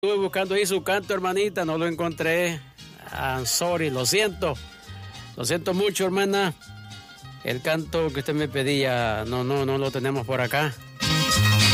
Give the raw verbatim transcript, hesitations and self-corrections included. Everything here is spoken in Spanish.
Estuve buscando ahí su canto, hermanita, no lo encontré. I'm sorry, lo siento. Lo siento mucho, hermana. El canto que usted me pedía, no, no, no lo tenemos por acá.